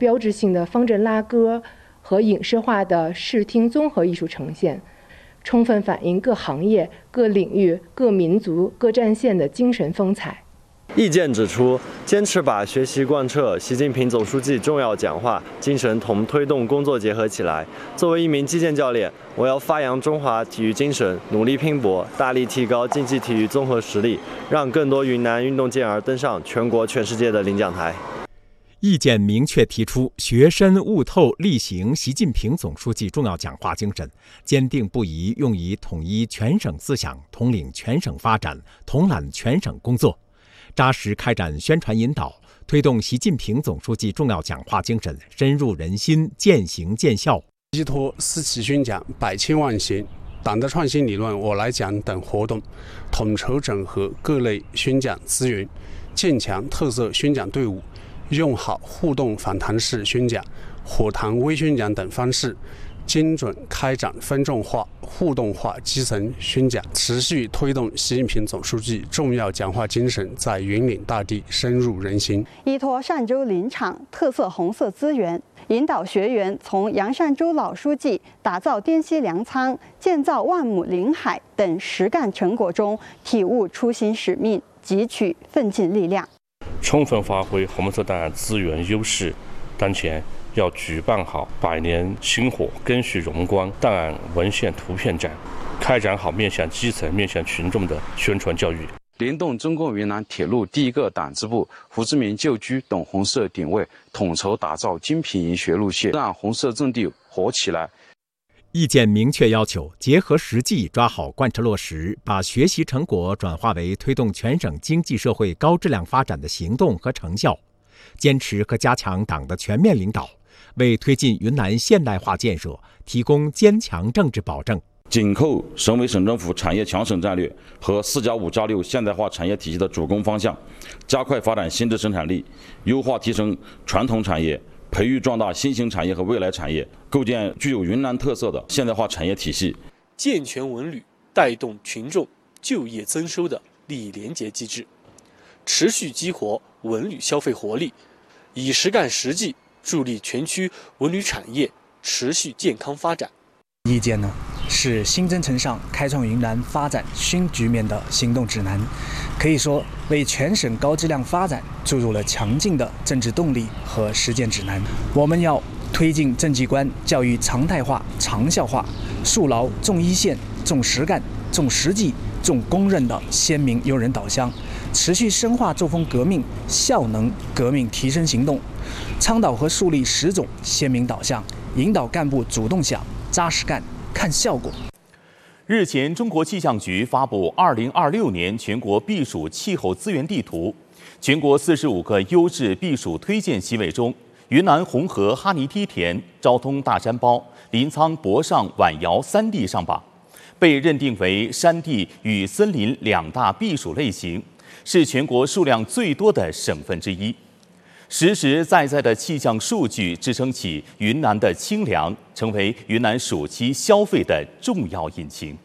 标志性的方阵拉歌和影视化的视听综合艺术呈现，充分反映各行业、各领域、各民族、各战线的精神风采。 意见指出，坚持把学习贯彻习近平总书记重要讲话精神同推动工作结合起来。作为一名击剑教练，我要发扬中华体育精神，努力拼搏，大力提高竞技体育综合实力，让更多云南运动健儿登上全国全世界的领奖台。 意见明确提出，学深悟透力行习近平总书记重要讲话精神，坚定不移用以统一全省思想，统领全省发展，统揽全省工作，扎实开展宣传引导，推动习近平总书记重要讲话精神深入人心，践行见效。 依托四期宣讲、百千万行、党的创新理论我来讲等活动，统筹整合各类宣讲资源，建强特色宣讲队伍，用好互动访谈式宣讲、火谈微宣讲等方式，精准开展分众化、互动化基层宣讲，持续推动习近平总书记重要讲话精神在云岭大地深入人心。 依托赡州林场特色红色资源，引导学员从杨善洲老书记打造滇西粮仓、建造万亩林海等实干成果中体悟初心使命，汲取奋进力量， 充分发挥红色档案资源优势。当前要举办好百年薪火赓续荣光档案文献图片展，开展好面向基层、面向群众的宣传教育。 联动中共云南铁路第一个党支部胡志明旧居等红色点位，统筹打造精品营学路线，让红色阵地活起来。 意见明确要求，结合实际抓好贯彻落实，把学习成果转化为推动全省经济社会高质量发展的行动和成效，坚持和加强党的全面领导，为推进云南现代化建设提供坚强政治保证。 紧扣省委省政府产业强省战略和4+5+6现代化产业体系的主攻方向，加快发展新质生产力，优化提升传统产业，培育壮大新型产业和未来产业，构建具有云南特色的现代化产业体系， 健全文旅带动群众就业增收的利益联结机制，持续激活文旅消费活力，以实干实际助力全区文旅产业持续健康发展。 意见呢，是新征程上开创云南发展新局面的行动指南，可以说为全省高质量发展注入了强劲的政治动力和实践指南。我们要推进政绩观教育常态化、长效化，树牢重一线、重实干、重实际、重公认的鲜明用人导向，持续深化作风革命、效能革命提升行动，倡导和树立10种鲜明导向，引导干部主动想、扎实干、看效果。 日前，中国气象局发布2026年全国避暑气候资源地图，全国45个优质避暑推荐席位中，云南红河哈尼梯田、昭通大山包、临沧博上晚瑶3地上榜，被认定为山地与森林2大避暑类型，是全国数量最多的省份之一。实实在在的气象数据支撑起云南的清凉，成为云南暑期消费的重要引擎。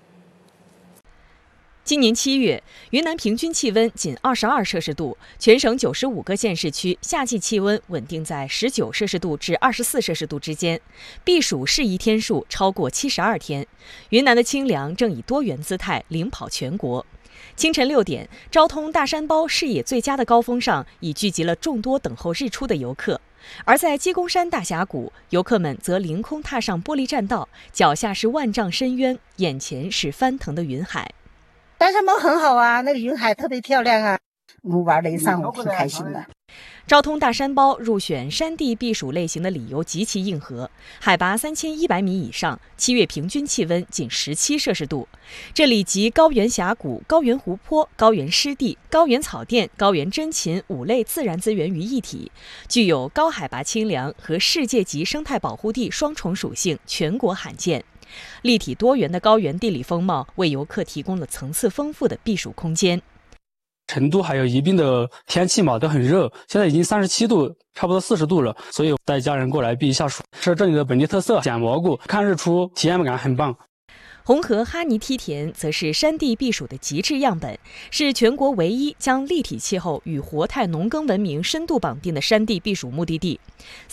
今年7月，云南平均气温仅22摄氏度，全省95个县市区夏季气温稳定在19摄氏度至24摄氏度之间，避暑适宜天数超过72天。云南的清凉正以多元姿态领跑全国。清晨6点，昭通大山包视野最佳的高峰上已聚集了众多等候日出的游客，而在鸡公山大峡谷，游客们则凌空踏上玻璃栈道，脚下是万丈深渊，眼前是翻腾的云海。 大山包很好啊，那个云海特别漂亮啊，我玩了一上午，挺开心的。 昭通大山包入选山地避暑类型的理由极其硬核，海拔3100米以上，7月平均气温仅17摄氏度。这里集高原峡谷、高原湖泊、高原湿地、高原草甸、高原真禽5类自然资源于一体，具有高海拔清凉和世界级生态保护地双重属性，全国罕见。立体多元的高原地理风貌为游客提供了层次丰富的避暑空间。 成都还有宜宾的天气嘛都很热，现在已经37度，差不多40度了，所以带家人过来避一下暑，是这里的本地特色，捡蘑菇、看日出，体验感很棒。 红河哈尼梯田则是山地避暑的极致样本，是全国唯一将立体气候与活态农耕文明深度绑定的山地避暑目的地。